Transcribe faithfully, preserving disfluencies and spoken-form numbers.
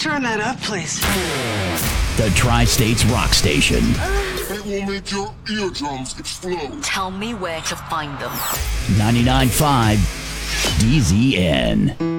Turn that up, please. The Tri-States Rock Station. It will make your eardrums explode. Tell me where to find them. ninety-nine point five D Z N.